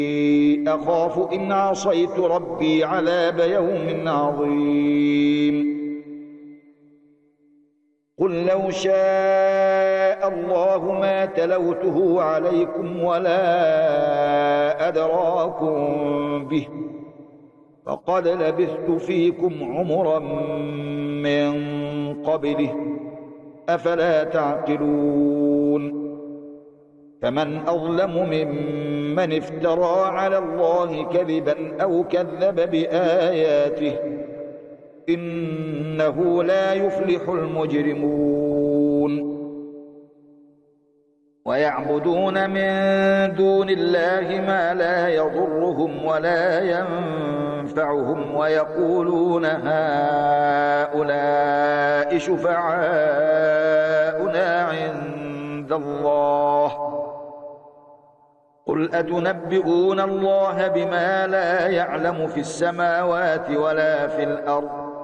أخاف إن عصيت ربي عذاب يوم عظيم قل لو شاء الله ما تلوته عليكم ولا أدراكم به فقد لبثت فيكم عمرا من قبله أفلا تعقلون فمن أظلم ممن افترى على الله كذبا أو كذب بآياته إنه لا يفلح المجرمون ويعبدون من دون الله ما لا يضرهم ولا ينفعهم ويقولون هؤلاء شفعاؤنا عند الله قل أتنبئون الله بما لا يعلم في السماوات ولا في الأرض